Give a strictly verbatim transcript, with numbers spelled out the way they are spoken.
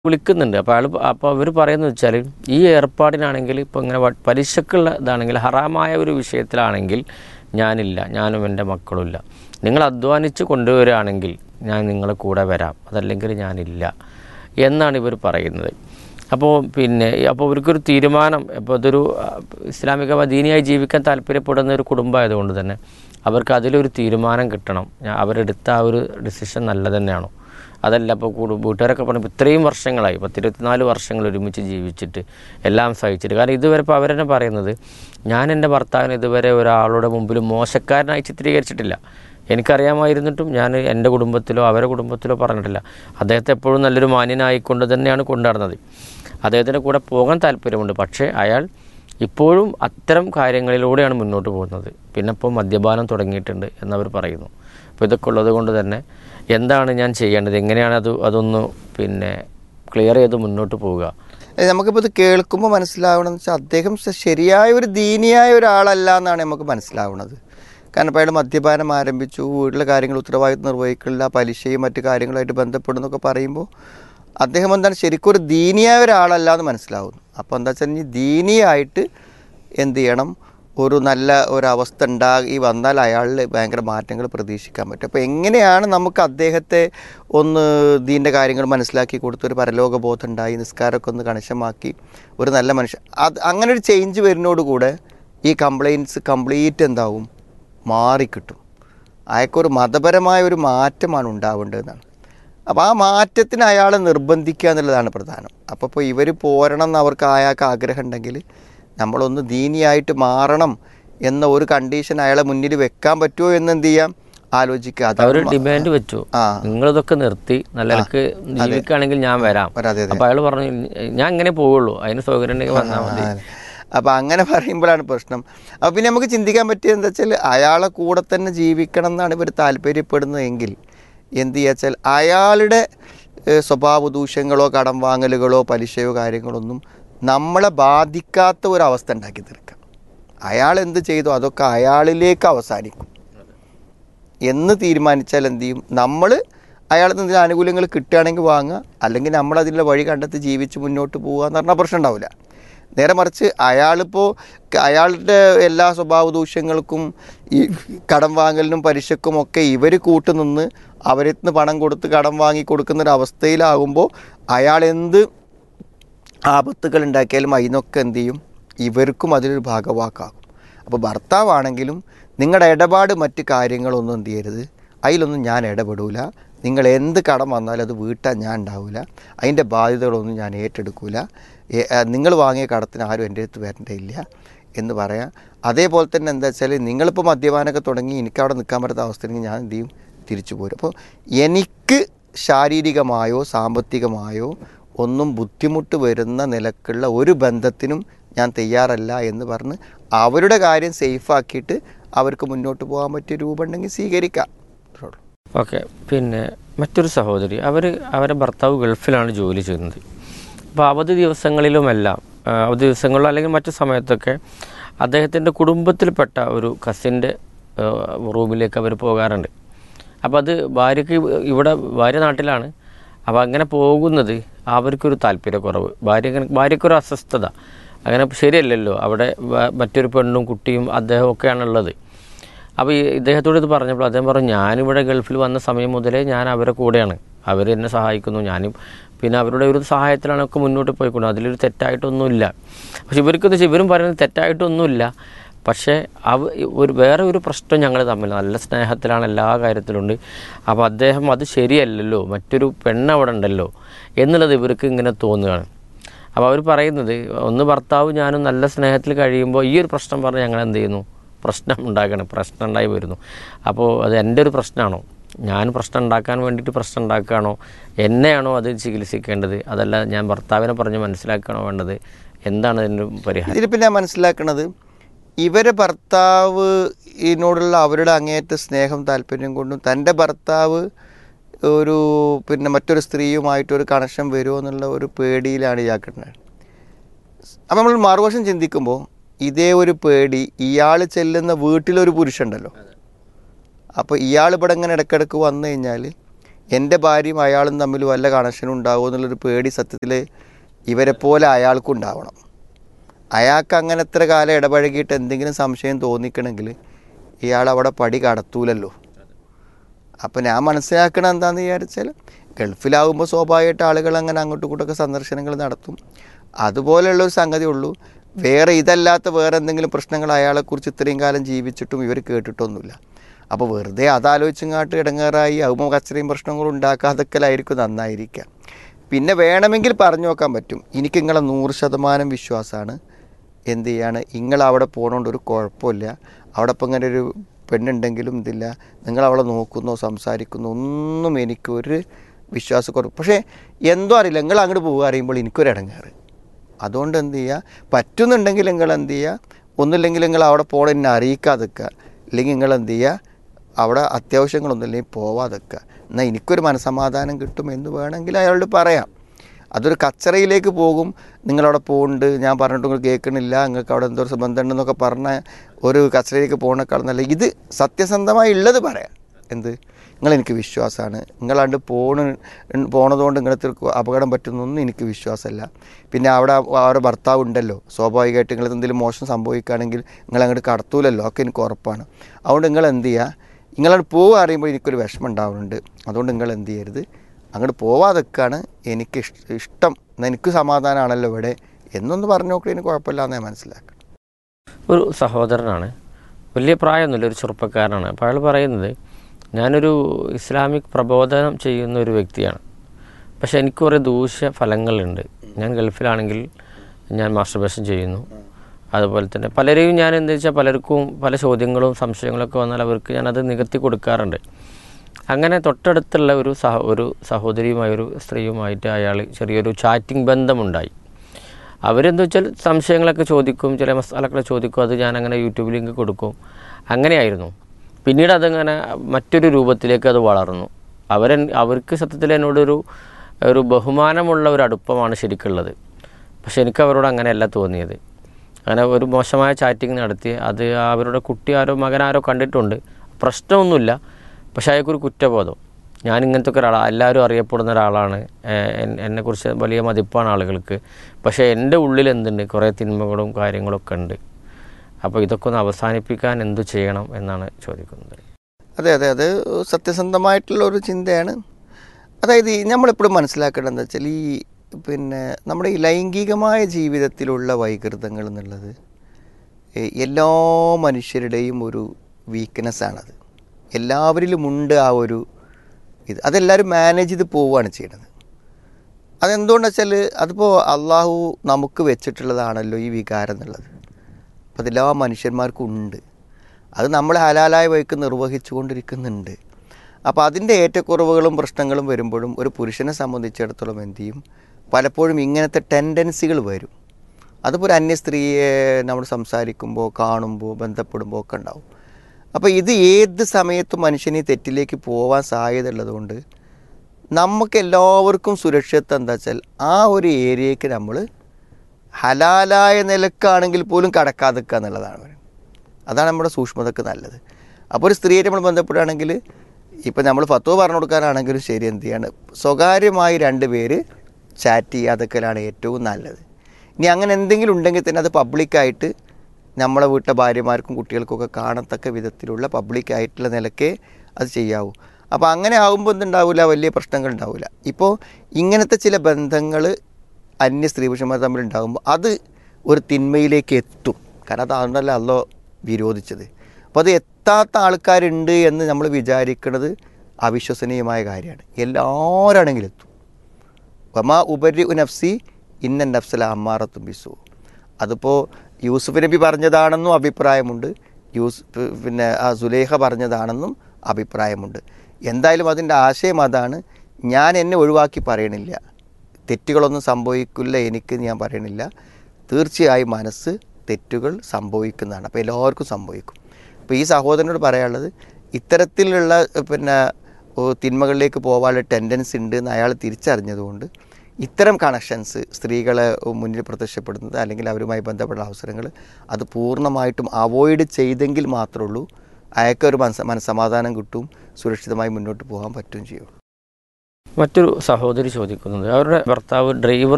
വിളിക്കുന്നുണ്ട്. അപ്പോൾ അയാൾ അപ്പോൾ അവർ പറയുന്നത് വെച്ചാൽ ഈ ഏർപ്പാടിനാണെങ്കിൽ ഇപ്പോൾ ഇങ്ങനെ പലിശക്കുള്ള ഇതാണെങ്കിൽ ഹറാമായ ഒരു വിഷയത്തിലാണെങ്കിൽ ഞാനില്ല, ഞാനും എൻ്റെ മക്കളുമില്ല. നിങ്ങൾ അധ്വാനിച്ച് കൊണ്ടുവരികയാണെങ്കിൽ ഞാൻ നിങ്ങളെ കൂടെ വരാം, അതല്ലെങ്കിൽ ഞാനില്ല എന്നാണ് ഇവർ പറയുന്നത്. അപ്പോൾ പിന്നെ അപ്പോൾ ഇവർക്കൊരു തീരുമാനം, ഇപ്പോൾ ഇതൊരു ഇസ്ലാമിക മദീനിയായി ജീവിക്കാൻ താല്പര്യപ്പെടുന്ന ഒരു കുടുംബമായതുകൊണ്ട് തന്നെ അവർക്ക് അതിലൊരു തീരുമാനം കിട്ടണം. അവരെടുത്ത ആ ഒരു ഡിസിഷൻ നല്ല തന്നെയാണോ, അതല്ല ഇപ്പോൾ കൂടും വീട്ടുകാരൊക്കെ പറഞ്ഞപ്പോൾ ഇത്രയും വർഷങ്ങളായി, പത്തിരുപത്തിനാല് വർഷങ്ങൾ ഒരുമിച്ച് ജീവിച്ചിട്ട് എല്ലാം സഹിച്ചിട്ട്. കാരണം ഇതുവരെ ഇപ്പോൾ അവരെന്നെ പറയുന്നത്, ഞാൻ എൻ്റെ ഭർത്താവിനെ ഇതുവരെ ഒരാളുടെ മുമ്പിൽ മോശക്കാരനായി ചിത്രീകരിച്ചിട്ടില്ല. എനിക്കറിയാമായിരുന്നിട്ടും ഞാൻ എൻ്റെ കുടുംബത്തിലോ അവരുടെ കുടുംബത്തിലോ പറഞ്ഞിട്ടില്ല. അദ്ദേഹത്തെ എപ്പോഴും നല്ലൊരു മാന്യനായിക്കൊണ്ട് തന്നെയാണ് കൊണ്ടുനടന്നത്. അദ്ദേഹത്തിൻ്റെ കൂടെ പോകാൻ താല്പര്യമുണ്ട്. പക്ഷേ അയാൾ ഇപ്പോഴും അത്തരം കാര്യങ്ങളിലൂടെയാണ് മുന്നോട്ട് പോകുന്നത്. പിന്നെ ഇപ്പോൾ മദ്യപാനം തുടങ്ങിയിട്ടുണ്ട് എന്നവർ പറയുന്നു. അപ്പോൾ ഇതൊക്കെ ഉള്ളത് കൊണ്ട് തന്നെ എന്താണ് ഞാൻ ചെയ്യേണ്ടത്, എങ്ങനെയാണ് അത് അതൊന്ന് പിന്നെ ക്ലിയർ ചെയ്ത് മുന്നോട്ട് പോവുക? നമുക്കിപ്പോൾ ഇത് കേൾക്കുമ്പോൾ മനസ്സിലാവണമെന്ന് വെച്ചാൽ അദ്ദേഹം ശരിയായ ഒരു ദീനിയായ ഒരാളല്ല എന്നാണ് നമുക്ക് മനസ്സിലാവുന്നത്. കാരണം ഇപ്പോൾ അയാൾ മദ്യപാനം ആരംഭിച്ചു, വീട്ടിലെ കാര്യങ്ങൾ ഉത്തരവാദിത്വം നിർവഹിക്കില്ല, പലിശയും മറ്റു കാര്യങ്ങളായിട്ട് ബന്ധപ്പെടുന്നൊക്കെ പറയുമ്പോൾ അദ്ദേഹം എന്താണ് ശരിക്കും ഒരു ദീനിയായ ഒരാളല്ല എന്ന് മനസ്സിലാവുന്നു. അപ്പോൾ എന്താ വെച്ചാൽ ഇനി ദീനിയായിട്ട് എന്ത് ചെയ്യണം, ഒരു നല്ല ഒരവസ്ഥ ഉണ്ടായി വന്നാൽ അയാളിൽ ഭയങ്കര മാറ്റങ്ങൾ പ്രതീക്ഷിക്കാൻ പറ്റും. അപ്പോൾ എങ്ങനെയാണ് നമുക്ക് അദ്ദേഹത്തെ ഒന്ന് ദീൻ്റെ കാര്യങ്ങൾ മനസ്സിലാക്കി കൊടുത്ത് ഒരു പരലോകബോധം ഉണ്ടായി നിസ്കാരമൊക്കെ ഒന്ന് കണിശമാക്കി ഒരു നല്ല മനുഷ്യൻ, അത് അങ്ങനെ ഒരു ചേഞ്ച് വരുന്നതോടുകൂടെ ഈ കംപ്ലയിൻറ്റ്സ് കംപ്ലീറ്റ് എന്താവും, മാറിക്കിട്ടും. അയാൾക്കൊരു മതപരമായ ഒരു മാറ്റമാണ് ഉണ്ടാവേണ്ടതെന്നാണ്. അപ്പോൾ ആ മാറ്റത്തിന് അയാളെ നിർബന്ധിക്കുക എന്നുള്ളതാണ് പ്രധാനം. അപ്പോൾ ഇപ്പോൾ ഇവർ പോരണം എന്ന് അവർക്ക് അയാൾക്ക് ആഗ്രഹം ഉണ്ടെങ്കിൽ നമ്മളൊന്ന് ദീനിയായിട്ട് മാറണം എന്ന ഒരു കണ്ടീഷൻ അയാളെ മുന്നിൽ വെക്കാൻ പറ്റുമോ എന്ന് എന്ത് ചെയ്യാം, ആലോചിക്കുക. അവർ ഡിമാൻഡ് വെച്ചു, നിങ്ങളിതൊക്കെ നിർത്തി നല്ലവർക്ക് ജീവിക്കുകയാണെങ്കിൽ ഞാൻ വരാം. അപ്പോൾ അയാൾ പറഞ്ഞു ഞാൻ ഇങ്ങനെ പോവുള്ളൂ, അതിന് സൗകര്യം ഉണ്ടെങ്കിൽ വന്നാൽ മതി. അപ്പോൾ അങ്ങനെ പറയുമ്പോഴാണ് പ്രശ്നം. അപ്പോൾ പിന്നെ നമുക്ക് ചിന്തിക്കാൻ പറ്റിയത് എന്താ വെച്ചാൽ അയാളെ കൂടെ തന്നെ ജീവിക്കണം എന്നാണ് ഇവർ താല്പര്യപ്പെടുന്നതെങ്കിൽ എന്ത് ചെയ്യാച്ചാൽ അയാളുടെ സ്വഭാവ ദൂഷ്യങ്ങളോ കടം വാങ്ങലുകളോ പലിശയോ കാര്യങ്ങളൊന്നും നമ്മളെ ബാധിക്കാത്ത ഒരവസ്ഥ ഉണ്ടാക്കി തീർക്കുക. അയാൾ എന്ത് ചെയ്തോ അതൊക്കെ അയാളിലേക്ക് അവസാനിക്കും എന്ന് തീരുമാനിച്ചാൽ എന്ത് ചെയ്യും, നമ്മൾ അയാളിൽ നിന്ന് ആനുകൂല്യങ്ങൾ കിട്ടുകയാണെങ്കിൽ വാങ്ങുക, അല്ലെങ്കിൽ നമ്മളതിൻ്റെ വഴി കണ്ടെത്തി ജീവിച്ച് മുന്നോട്ട് പോകുക എന്ന് പറഞ്ഞാൽ പ്രശ്നം ഉണ്ടാവില്ല. നേരെ മറിച്ച് അയാളിപ്പോൾ അയാളുടെ എല്ലാ സ്വഭാവ ദൂഷ്യങ്ങൾക്കും ഈ കടം വാങ്ങലിനും പലിശക്കും ഒക്കെ ഇവർ കൂട്ടുനിന്ന് അവരിൽ നിന്ന് പണം കൊടുത്ത് കടം വാങ്ങി കൊടുക്കുന്നൊരവസ്ഥയിലാകുമ്പോൾ അയാൾ എന്ത് ആപത്തുകൾ ഉണ്ടാക്കിയാലും അതിനൊക്കെ എന്ത് ചെയ്യും, ഇവർക്കും അതിലൊരു ഭാഗവാക്കാകും. അപ്പോൾ ഭർത്താവാണെങ്കിലും നിങ്ങളുടെ ഇടപാട് മറ്റ് കാര്യങ്ങളൊന്നും എന്ത് ചെയ്യരുത്, അതിലൊന്നും ഞാൻ ഇടപെടൂല, നിങ്ങൾ എന്ത് കടം വന്നാലും അത് വീട്ടാൻ ഞാൻ ഉണ്ടാവില്ല, അതിൻ്റെ ബാധ്യതകളൊന്നും ഞാൻ ഏറ്റെടുക്കില്ല, നിങ്ങൾ വാങ്ങിയ കടത്തിന് ആരും എൻ്റെ അടുത്ത് വരേണ്ടയില്ല എന്ന് പറയാം. അതേപോലെ തന്നെ എന്താ വെച്ചാൽ നിങ്ങളിപ്പോൾ മദ്യപാനമൊക്കെ തുടങ്ങി എനിക്കവിടെ നിൽക്കാൻ പറ്റാത്ത അവസ്ഥയെങ്കിൽ ഞാൻ എന്ത് ചെയ്യും, തിരിച്ചു പോരും. അപ്പോൾ എനിക്ക് ശാരീരികമായോ സാമ്പത്തികമായോ ഒന്നും ബുദ്ധിമുട്ട് വരുന്ന നിലക്കുള്ള ഒരു ബന്ധത്തിനും ഞാൻ തയ്യാറല്ല എന്ന് പറഞ്ഞ് അവരുടെ കാര്യം സേഫാക്കിയിട്ട് അവർക്ക് മുന്നോട്ട് പോകാൻ പറ്റിയ രൂപം ഉണ്ടെങ്കിൽ സ്വീകരിക്കാം. ഓക്കെ. പിന്നെ മറ്റൊരു സഹോദരി, അവർ അവരുടെ ഭർത്താവ് ഗൾഫിലാണ് ജോലി ചെയ്യുന്നത്. അപ്പോൾ അവധി ദിവസങ്ങളിലുമെല്ലാം അവധി ദിവസങ്ങളിലോ അല്ലെങ്കിൽ മറ്റു സമയത്തൊക്കെ അദ്ദേഹത്തിൻ്റെ കുടുംബത്തിൽപ്പെട്ട ഒരു കസിൻ്റെ റൂമിലേക്ക് അവർ പോകാറുണ്ട്. അപ്പോൾ അത് ഭാര്യയ്ക്ക് ഇവിടെ ഭാര്യ നാട്ടിലാണ്. അപ്പോൾ അങ്ങനെ പോകുന്നത് അവർക്കൊരു താല്പര്യക്കുറവ്, ഭാര്യ ഭാര്യയ്ക്കൊരു അസ്വസ്ഥത, അങ്ങനെ ശരിയല്ലല്ലോ, അവിടെ മറ്റൊരു പെണ്ണും കുട്ടിയും അദ്ദേഹമൊക്കെയാണുള്ളത്. അപ്പോൾ ഈ ഇദ്ദേഹത്തോട് ഇത് പറഞ്ഞപ്പോൾ അദ്ദേഹം പറഞ്ഞു, ഞാനിവിടെ ഗൾഫിൽ വന്ന സമയം മുതലേ ഞാൻ അവരുടെ കൂടെയാണ്, അവർ എന്നെ സഹായിക്കുന്നു, ഞാനും പിന്നെ അവരുടെ ഒരു സഹായത്തിലാണ് ഒക്കെ മുന്നോട്ട് പോയിക്കൊണ്ട്, അതിലൊരു തെറ്റായിട്ടൊന്നുമില്ല. പക്ഷെ ഇവർക്കെന്ന് വെച്ചാൽ ഇവരും പറയുന്നത് തെറ്റായിട്ടൊന്നുമില്ല. പക്ഷേ അവ ഒരു വേറെ ഒരു പ്രശ്നം ഞങ്ങൾ തമ്മിൽ നല്ല സ്നേഹത്തിലാണ്, എല്ലാ കാര്യത്തിലുണ്ട്. അപ്പോൾ അദ്ദേഹം അത് ശരിയല്ലല്ലോ, മറ്റൊരു പെണ്ണ് അവിടെ ഉണ്ടല്ലോ എന്നുള്ളത് ഇവർക്ക് ഇങ്ങനെ തോന്നുകയാണ്. അപ്പോൾ അവർ പറയുന്നത്, ഒന്ന് ഭർത്താവ് ഞാനും നല്ല സ്നേഹത്തിൽ കഴിയുമ്പോൾ ഈ ഒരു പ്രശ്നം പറഞ്ഞ് ഞങ്ങൾ എന്ത് ചെയ്യുന്നു, പ്രശ്നം ഉണ്ടാക്കണം, പ്രശ്നം ഉണ്ടായി വരുന്നു. അപ്പോൾ അത് എൻ്റെ ഒരു പ്രശ്നമാണോ, ഞാൻ പ്രശ്നം ഉണ്ടാക്കാൻ വേണ്ടിയിട്ട് പ്രശ്നം ഉണ്ടാക്കുകയാണോ, എന്നെയാണോ അത് ചികിത്സിക്കേണ്ടത്, അതല്ല ഞാൻ ഭർത്താവിനെ പറഞ്ഞ് മനസ്സിലാക്കണോ വേണ്ടത്, എന്താണ് അതിൻ്റെ പരിഹാരം? ഇതിൽ പിന്നെ മനസ്സിലാക്കണത്, ഇവരെ ഭർത്താവിനോടുള്ള അവരുടെ അങ്ങേയറ്റ സ്നേഹം താല്പര്യം കൊണ്ടും തൻ്റെ ഭർത്താവ് ഒരു പിന്നെ മറ്റൊരു സ്ത്രീയുമായിട്ടൊരു കണക്ഷൻ വരുമോ എന്നുള്ള ഒരു പേടിയിലാണ് ഇയാൾക്കുണ്ടായത്. അപ്പം നമ്മൾ മറുവശം ചിന്തിക്കുമ്പോൾ ഇതേ ഒരു പേടി ഇയാൾ ചെല്ലുന്ന വീട്ടിലൊരു പുരുഷനുണ്ടല്ലോ. അപ്പോൾ ഇയാൾ ഇവിടെ ഇങ്ങനെ ഇടയ്ക്കിടയ്ക്ക് വന്നു കഴിഞ്ഞാൽ എൻ്റെ ഭാര്യയും അയാളും തമ്മിൽ വല്ല കണക്ഷനും ഉണ്ടാവുമോ എന്നുള്ളൊരു പേടി സത്യത്തിൽ ഇവരെ പോലെ അയാൾക്കും ഉണ്ടാവണം. അയാൾക്ക് അങ്ങനെ എത്ര കാലം ഇടപഴകിയിട്ട് എന്തെങ്കിലും സംശയം തോന്നിക്കണമെങ്കിൽ ഇയാൾ അവിടെ പടി കടത്തൂലല്ലോ. അപ്പോൾ ഞാൻ മനസ്സിലാക്കണം എന്താണെന്ന് വിചാരിച്ചാൽ ഗൾഫിലാവുമ്പോൾ സ്വാഭാവികമായിട്ട് ആളുകൾ അങ്ങനെ അങ്ങോട്ടും ഇങ്ങോട്ടൊക്കെ സന്ദർശനങ്ങൾ നടത്തും. അതുപോലെയുള്ളൊരു സംഗതി ഉള്ളൂ. വേറെ ഇതല്ലാത്ത വേറെ എന്തെങ്കിലും പ്രശ്നങ്ങൾ അയാളെക്കുറിച്ച് ഇത്രയും കാലം ജീവിച്ചിട്ടും ഇവർ കേട്ടിട്ടൊന്നുമില്ല. അപ്പോൾ വെറുതെ അതാലോചിച്ചങ്ങാട്ട് ഇടങ്ങേറായി ആവുമ്പോൾ കച്ചറയും പ്രശ്നങ്ങളും ഉണ്ടാക്കാതൊക്കെയായിരിക്കും നന്നായിരിക്കാം. പിന്നെ വേണമെങ്കിൽ പറഞ്ഞു നോക്കാൻ പറ്റും, എനിക്ക് നിങ്ങളെ നൂറ് ശതമാനം വിശ്വാസമാണ്, എന്ത് ചെയ്യാണ് നിങ്ങളവിടെ പോകണോണ്ട് ഒരു കുഴപ്പമില്ല, അവിടെ ഇപ്പം ഇങ്ങനെ ഒരു പെണ്ണുണ്ടെങ്കിലും ഇതില്ല, നിങ്ങളവളെ നോക്കുന്നോ സംസാരിക്കുന്നോ ഒന്നും എനിക്കൊരു വിശ്വാസക്കുറവ്. പക്ഷേ എന്തോ അറിയില്ല, നിങ്ങൾ അങ്ങോട്ട് പോകുക അറിയുമ്പോൾ എനിക്കൊരു ഇടങ്ങേറ്. അതുകൊണ്ട് എന്ത് ചെയ്യുക, പറ്റുന്നുണ്ടെങ്കിൽ നിങ്ങൾ എന്ത് ചെയ്യുക, ഒന്നുമില്ലെങ്കിൽ നിങ്ങൾ അവിടെ പോകണം എന്നെ അറിയിക്കാതെ വെക്കുക, ഇല്ലെങ്കിൽ നിങ്ങൾ എന്ത് ചെയ്യുക അവിടെ അത്യാവശ്യങ്ങളൊന്നുമില്ലെങ്കിൽ പോവാതെ വെക്കുക. എന്നാൽ എനിക്കൊരു മനസ്സമാധാനം കിട്ടും എന്ന് വേണമെങ്കിൽ അയാളോട് പറയാം. അതൊരു കച്ചറയിലേക്ക് പോകും, നിങ്ങളവിടെ പോകുന്നുണ്ട് ഞാൻ പറഞ്ഞിട്ട് നിങ്ങൾ കേൾക്കണില്ല, നിങ്ങൾക്ക് അവിടെ എന്തോ ബന്ധമുണ്ടെന്നൊക്കെ പറഞ്ഞ ഒരു കച്ചറയിലേക്ക് പോകുന്നേക്കാൾ നല്ല ഇത് സത്യസന്ധമായി ഉള്ളത് പറയാം. എന്ത് നിങ്ങളെനിക്ക് വിശ്വാസമാണ്, നിങ്ങളാണ്ട് പോണ പോണതുകൊണ്ട് നിങ്ങൾക്ക് അപകടം പറ്റുന്നൊന്നും എനിക്ക് വിശ്വാസമല്ല. പിന്നെ അവിടെ അവരുടെ ഭർത്താവ് ഉണ്ടല്ലോ, സ്വാഭാവികമായിട്ട് നിങ്ങൾ എന്തെങ്കിലും മോശം സംഭവിക്കുകയാണെങ്കിൽ നിങ്ങളങ്ങോട്ട് കടത്തൂലല്ലോ, ഒക്കെ എനിക്ക് ഉറപ്പാണ്. അതുകൊണ്ട് നിങ്ങൾ എന്ത് ചെയ്യുക, നിങ്ങളവിടെ പോവുക അറിയുമ്പോൾ എനിക്കൊരു വിഷമം ഉണ്ടാവുന്നുണ്ട്, അതുകൊണ്ട് നിങ്ങൾ എന്ത് ചെയ്യരുത്, അങ്ങോട്ട് പോവാതൊക്കെയാണ് എനിക്ക് ഇഷ്ടം, എനിക്ക് സമാധാനമാണല്ലോ ഇവിടെ എന്നൊന്ന് പറഞ്ഞു നോക്കി എനിക്ക് കുഴപ്പമില്ല എന്ന് ഞാൻ മനസ്സിലാക്കണം. ഒരു സഹോദരനാണ്, വലിയ പ്രായമൊന്നുമില്ല, ഒരു ചെറുപ്പക്കാരനാണ്. അപ്പോൾ അയാൾ പറയുന്നത്, ഞാനൊരു ഇസ്ലാമിക് പ്രബോധനം ചെയ്യുന്ന ഒരു വ്യക്തിയാണ്, പക്ഷേ എനിക്ക് കുറേ ദൂഷ്യ ഫലങ്ങളുണ്ട്. ഞാൻ ഗൾഫിലാണെങ്കിൽ ഞാൻ മാസ്റ്റർബേഷൻ ചെയ്യുന്നു, അതുപോലെ തന്നെ പലരെയും ഞാൻ എന്താ വെച്ചാൽ പലർക്കും പല ചോദ്യങ്ങളും സംശയങ്ങളൊക്കെ വന്നാൽ അവർക്ക് ഞാനത് നികത്തി കൊടുക്കാറുണ്ട്. അങ്ങനെ തൊട്ടടുത്തുള്ള ഒരു സഹ ഒരു സഹോദരിയുമായ ഒരു സ്ത്രീയുമായിട്ട് അയാൾ ചെറിയൊരു ചാറ്റിംഗ് ബന്ധമുണ്ടായി. അവരെന്താ വെച്ചാൽ സംശയങ്ങളൊക്കെ ചോദിക്കും, ചില മസാലകളൊക്കെ ചോദിക്കും, അത് ഞാനങ്ങനെ യൂട്യൂബ് ലിങ്ക് കൊടുക്കും. അങ്ങനെയായിരുന്നു. പിന്നീട് അതങ്ങനെ മറ്റൊരു രൂപത്തിലേക്ക് അത് വളർന്നു. അവരെ അവർക്ക് സത്യത്തിൽ എന്നോടൊരു ഒരു ബഹുമാനമുള്ള ഒരു അടുപ്പമാണ് ശരിക്കുള്ളത്. പക്ഷെ എനിക്ക് അവരോട് അങ്ങനെയല്ല തോന്നിയത്. അങ്ങനെ ഒരു മോശമായ ചാറ്റിങ് നടത്തി, അത് അവരുടെ കുട്ടി ആരോ മകനാരോ കണ്ടിട്ടുണ്ട്, പ്രശ്നമൊന്നുമില്ല. പക്ഷേ അയാൾക്കൊരു കുറ്റബോധം, ഞാൻ ഇങ്ങനത്തെ ഒക്കെ ഒരാളാണ്, എല്ലാവരും അറിയപ്പെടുന്ന ഒരാളാണ്, എന്നെക്കുറിച്ച് വലിയ മതിപ്പാണ് ആളുകൾക്ക്, പക്ഷേ എൻ്റെ ഉള്ളിൽ എന്തുണ്ട്, കുറേ തിന്മകളും കാര്യങ്ങളൊക്കെ ഉണ്ട്. അപ്പോൾ ഇതൊക്കെ ഒന്ന് അവസാനിപ്പിക്കാൻ എന്തു ചെയ്യണം എന്നാണ് ചോദിക്കുന്നത്. അതെ അതെ അത് സത്യസന്ധമായിട്ടുള്ള ഒരു ചിന്തയാണ്. അതായത് നമ്മളെപ്പോഴും മനസ്സിലാക്കേണ്ടത് എന്താ വെച്ചാൽ, ഈ പിന്നെ നമ്മുടെ ഈ ലൈംഗികമായ ജീവിതത്തിലുള്ള വൈകൃതങ്ങൾ എന്നുള്ളത് എല്ലാ മനുഷ്യരുടെയും ഒരു വീക്ക്നെസ്സാണത്. എല്ലാവരിലും ഉണ്ട് ആ ഒരു ഇത്, അതെല്ലാവരും മാനേജ് ചെയ്ത് പോവുകയാണ് ചെയ്യുന്നത്. അതെന്തുകൊണ്ടെന്ന് വെച്ചാൽ അതിപ്പോൾ അള്ളാഹു നമുക്ക് വെച്ചിട്ടുള്ളതാണല്ലോ ഈ വികാരം എന്നുള്ളത്. അപ്പോൾ അതെല്ലാ മനുഷ്യന്മാർക്കും ഉണ്ട്, അത് നമ്മൾ ഹലാലായ വഴിക്ക് നിർവഹിച്ചു കൊണ്ടിരിക്കുന്നുണ്ട്. അപ്പോൾ അതിൻ്റെ ഏറ്റക്കുറവുകളും പ്രശ്നങ്ങളും വരുമ്പോഴും ഒരു പുരുഷനെ സംബന്ധിച്ചിടത്തോളം എന്ത് ചെയ്യും, പലപ്പോഴും ഇങ്ങനത്തെ ടെൻഡൻസികൾ വരും. അതിപ്പോൾ ഒരു അന്യ സ്ത്രീയെ നമ്മൾ സംസാരിക്കുമ്പോൾ കാണുമ്പോൾ ബന്ധപ്പെടുമ്പോൾ ഒക്കെ ഉണ്ടാവും. അപ്പോൾ ഇത് ഏത് സമയത്തും മനുഷ്യന് ഈ തെറ്റിലേക്ക് പോകാൻ സാധ്യത ഉള്ളതുകൊണ്ട് നമുക്ക് എല്ലാവർക്കും സുരക്ഷിതത്വം എന്താ വെച്ചാൽ ആ ഒരു ഏരിയയ്ക്ക് നമ്മൾ ഹലാലായ നിലക്കാണെങ്കിൽ പോലും കടക്കാതിരിക്കുക എന്നുള്ളതാണ്. അതാണ് നമ്മുടെ സൂക്ഷ്മതക്ക് നല്ലത്. അപ്പോൾ ഒരു സ്ത്രീയെ നമ്മൾ ബന്ധപ്പെടുകയാണെങ്കിൽ, ഇപ്പം നമ്മൾ ഫത്വ പറഞ്ഞു കൊടുക്കാനാണെങ്കിലും ശരി, എന്ത് ചെയ്യാണ്, സ്വകാര്യമായി രണ്ട് പേര് ചാറ്റ് ചെയ്യാതൊക്കെയാണ് ഏറ്റവും നല്ലത്. ഇനി അങ്ങനെ എന്തെങ്കിലും ഉണ്ടെങ്കിൽ തന്നെ അത് പബ്ലിക്കായിട്ട് നമ്മളെ വീട്ടിലെ ഭാര്യമാർക്കും കുട്ടികൾക്കൊക്കെ കാണത്തക്ക വിധത്തിലുള്ള പബ്ലിക്കായിട്ടുള്ള നിലക്കേ അത് ചെയ്യാവൂ. അപ്പോൾ അങ്ങനെ ആകുമ്പോൾ എന്തുണ്ടാവില്ല, വലിയ പ്രശ്നങ്ങൾ ഉണ്ടാവില്ല. ഇപ്പോൾ ഇങ്ങനത്തെ ചില ബന്ധങ്ങൾ അന്യ സ്ത്രീ പുരുഷന്മാർ തമ്മിൽ ഉണ്ടാകുമ്പോൾ അത് ഒരു തിന്മയിലേക്ക് എത്തും. കാരണം അതാണല്ലോ അല്ലോ വിരോധിച്ചത്. അപ്പോൾ അത് എത്താത്ത ആൾക്കാരുണ്ട് എന്ന് നമ്മൾ വിചാരിക്കുന്നത് അവിശ്വസനീയമായ കാര്യമാണ്. എല്ലാവരാണെങ്കിലും എത്തും. വമാ ഉപരി നഫ്സി ഇന്ന നഫ്സല അമ്മാറത്തും ബിസു. അതിപ്പോൾ യൂസുഫ് നബി പറഞ്ഞതാണെന്നും അഭിപ്രായമുണ്ട്, യൂസ് പിന്നെ ആ സുലേഖ പറഞ്ഞതാണെന്നും അഭിപ്രായമുണ്ട്. എന്തായാലും അതിൻ്റെ ആശയം അതാണ്. ഞാൻ എന്നെ ഒഴിവാക്കി പറയണില്ല, തെറ്റുകളൊന്നും സംഭവിക്കില്ല എനിക്ക് ഞാൻ പറയണില്ല, തീർച്ചയായും മനസ്സ് തെറ്റുകൾ സംഭവിക്കുന്നതാണ്, അപ്പോൾ എല്ലാവർക്കും സംഭവിക്കും. അപ്പോൾ ഈ സഹോദരനോട് പറയാനുള്ളത്, ഇത്തരത്തിലുള്ള പിന്നെ തിന്മകളിലേക്ക് പോകാനുള്ള ടെൻഡൻസി ഉണ്ട് എന്ന് അയാൾ തിരിച്ചറിഞ്ഞതുകൊണ്ട് ഇത്തരം കണക്ഷൻസ് സ്ത്രീകളെ മുന്നിൽ പ്രത്യക്ഷപ്പെടുന്നത് അല്ലെങ്കിൽ അവരുമായി ബന്ധപ്പെട്ട അവസരങ്ങൾ അത് പൂർണ്ണമായിട്ടും അവോയ്ഡ് ചെയ്തെങ്കിൽ മാത്രമേ ഉള്ളൂ അയാൾക്കൊരു മനസ്സ മനസ്സമാധാനം കിട്ടും, സുരക്ഷിതമായി മുന്നോട്ട് പോകാൻ പറ്റുകയും ചെയ്യുള്ളൂ. മറ്റൊരു സഹോദരി ചോദിക്കുന്നത് അവരുടെ ഭർത്താവ് ഡ്രൈവർ